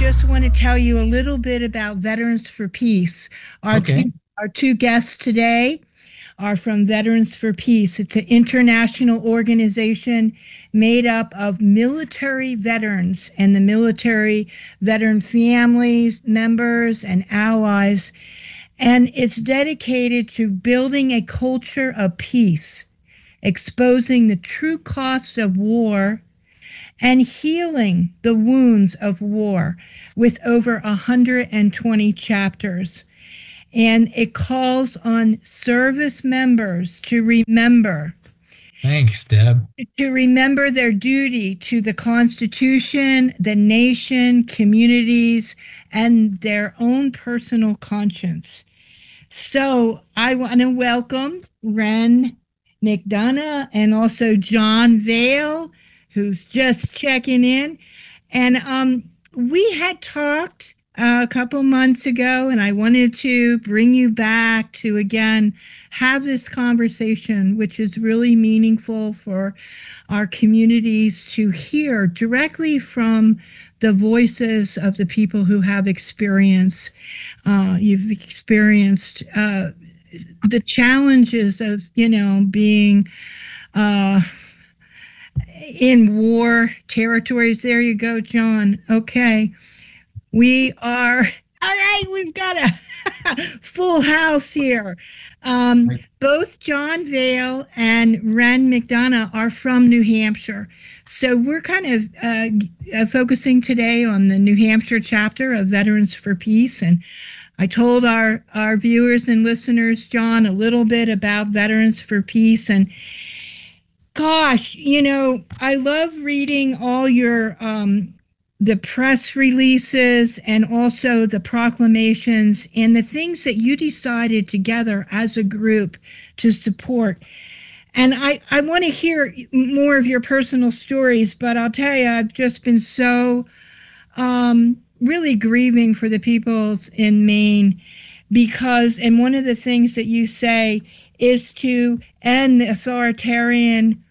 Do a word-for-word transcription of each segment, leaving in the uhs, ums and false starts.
just want to tell you a little bit about Veterans for Peace. Our Okay. two, our two guests today are from Veterans for Peace. It's an international organization made up of military veterans and the military veteran families, members, and allies. And it's dedicated to building a culture of peace, exposing the true cost of war and healing the wounds of war with over one hundred twenty chapters. And it calls on service members to remember, Thanks, Deb. to remember their duty to the Constitution, the nation, communities, and their own personal conscience. So I want to welcome Ren McDonough and also John Vale, who's just checking in. And um, we had talked uh, a couple months ago, and I wanted to bring you back to again have this conversation, which is really meaningful for our communities to hear directly from the voices of the people who have experience. Uh, you've experienced uh, the challenges of, you know, being uh, in war territories. There you go, John. Okay. We are, all right, we've got a full house here. Um, both John Vale and Ren McDonough are from New Hampshire. So we're kind of uh, uh, focusing today on the New Hampshire chapter of Veterans for Peace. And I told our, our viewers and listeners, John, a little bit about Veterans for Peace. And gosh, you know, I love reading all your um, the press releases and also the proclamations and the things that you decided together as a group to support. And I, I want to hear more of your personal stories, but I'll tell you, I've just been so um, really grieving for the peoples in Maine because, and one of the things that you say is to end the authoritarian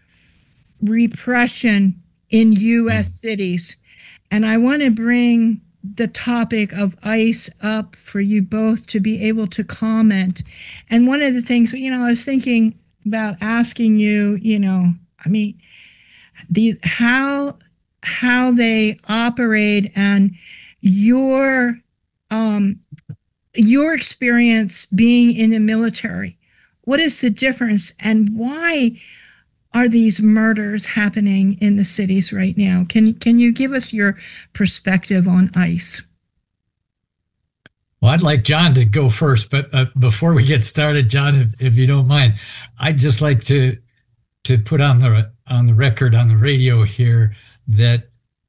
repression in U S cities. And I want to bring the topic of ICE up for you both to be able to comment. And one of the things, you know, I was thinking about asking you, you know, I mean, the how how they operate and your um, your experience being in the military. What is the difference, and why are these murders happening in the cities right now? Can can you give us your perspective on ICE? Well, I'd like John to go first, but uh, before we get started, John, if, if you don't mind, I'd just like to to put on the on the record on the radio here that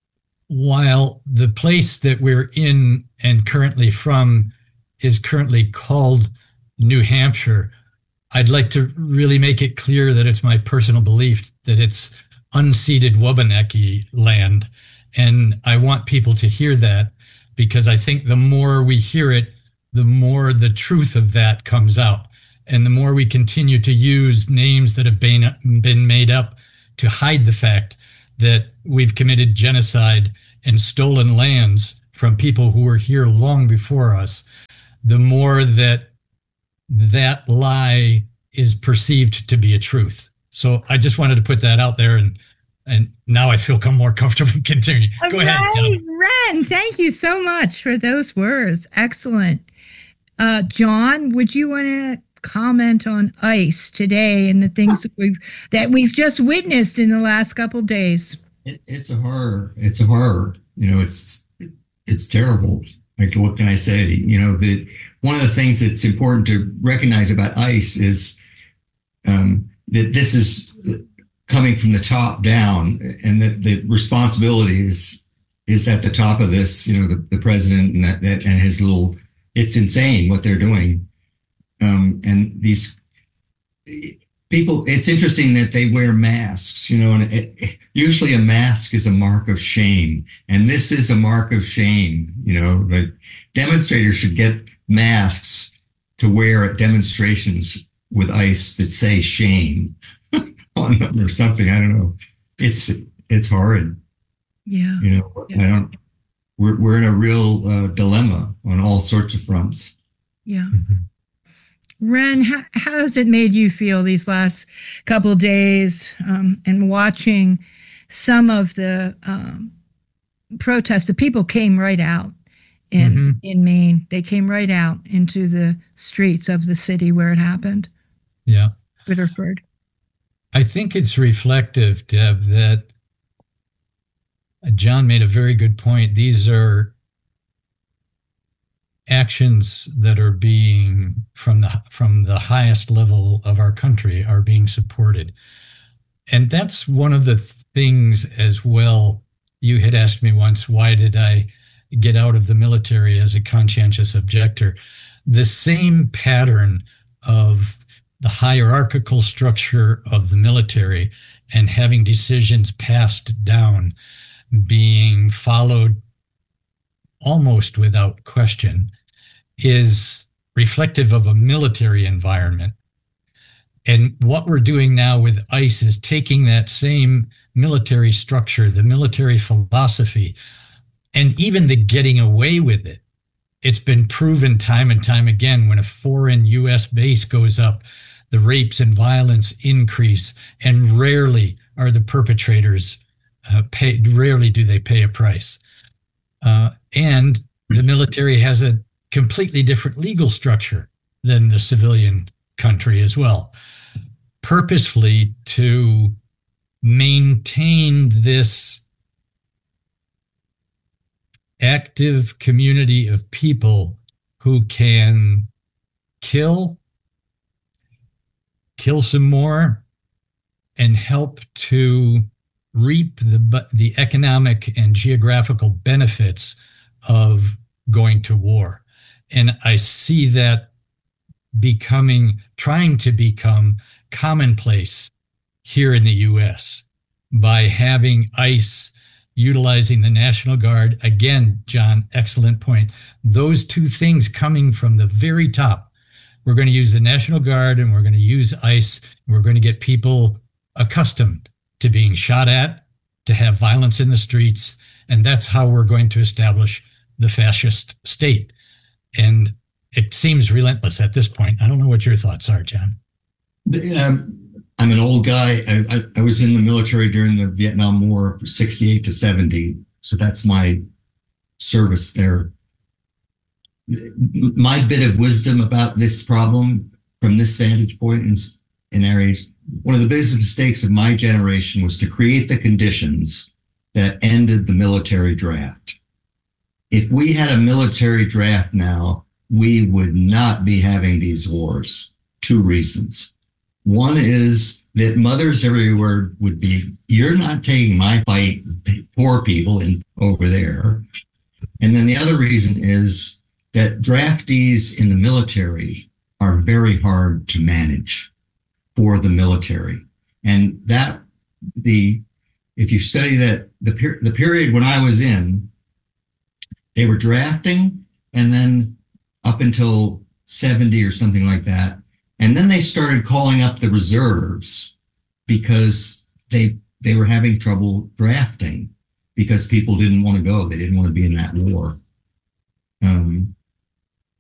while the place that we're in and currently from is currently called New Hampshire, I'd like to really make it clear that it's my personal belief that it's unceded Wabanaki land. And I want people to hear that because I think the more we hear it, the more the truth of that comes out. And the more we continue to use names that have been, been made up to hide the fact that we've committed genocide and stolen lands from people who were here long before us, the more that that lie is perceived to be a truth. So I just wanted to put that out there, and and now I feel more comfortable continuing. Go All ahead, right, John. Ren, thank you so much for those words. Excellent. Uh, John, would you want to comment on ICE today and the things that we've that we've just witnessed in the last couple of days? It, it's a horror. It's a horror. You know, it's it's terrible. Like, what can I say? You know, the one of the things that's important to recognize about ICE is um, that this is coming from the top down, and that the responsibility is is at the top of this. You know, the, the president and that, that and his little. It's insane what they're doing, um, and these people. It's interesting that they wear masks. You know, and it, usually a mask is a mark of shame, and this is a mark of shame. You know, but demonstrators should get masks to wear at demonstrations with ICE that say shame on them or something. I don't know. It's it's horrid. Yeah. You know, Yeah. I don't. we're we're in a real uh, dilemma on all sorts of fronts. Yeah. Mm-hmm. Ren, how, how has it made you feel these last couple of days um, and watching some of the um, protests? The people came right out in mm-hmm. in Maine. They came right out into the streets of the city where it happened. Yeah. Biddeford. I think it's reflective, Deb, that John made a very good point. These are actions that are being from the from the highest level of our country are being supported. And that's one of the things as well. You had asked me once, why did I get out of the military as a conscientious objector? The same pattern of the hierarchical structure of the military and having decisions passed down being followed almost without question is reflective of a military environment. And what we're doing now with ICE is taking that same military structure, the military philosophy, and even the getting away with it. It's been proven time and time again when a foreign U S base goes up, the rapes and violence increase, and rarely are the perpetrators uh, pay, rarely do they pay a price. Uh, and the military has a completely different legal structure than the civilian country as well, purposefully to maintain this active community of people who can kill, kill some more, and help to reap the the economic and geographical benefits of going to war. And I see that becoming, trying to become commonplace here in the U S by having ICE utilizing the National Guard. Again, John, excellent point. Those two things coming from the very top. We're going to use the National Guard and we're going to use ICE. And we're going to get people accustomed to being shot at, to have violence in the streets. And that's how we're going to establish the fascist state. And it seems relentless at this point. I don't know what your thoughts are, John. Um, I'm an old guy. I, I, I was in the military during the Vietnam War, sixty-eight to seventy. So that's my service there. My bit of wisdom about this problem from this vantage point in, in areas, one of the biggest mistakes of my generation was to create the conditions that ended the military draft. If we had a military draft now, we would not be having these wars. Two reasons. One is that mothers everywhere would be, you're not taking my fight, poor people in over there. And then the other reason is that draftees in the military are very hard to manage for the military. And that, the, if you study that, the, per, the period when I was in, they were drafting, and then up until seventy or something like that. And then they started calling up the reserves because they they were having trouble drafting because people didn't want to go. They didn't want to be in that war. Um,